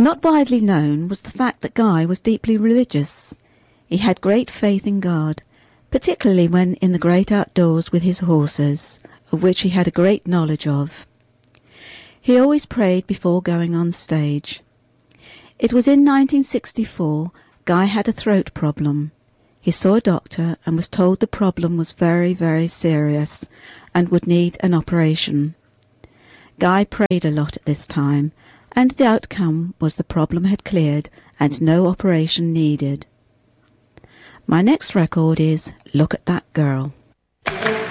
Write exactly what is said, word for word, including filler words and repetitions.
Not widely known was the fact that Guy was deeply religious. He had great faith in God, particularly when in the great outdoors with his horses, of which he had a great knowledge of. He always prayed before going on stage. It was in nineteen sixty-four Guy had a throat problem. He saw a doctor and was told the problem was very, very serious and would need an operation. Guy prayed a lot at this time, and the outcome was the problem had cleared and no operation needed. My next record is Look at That Girl.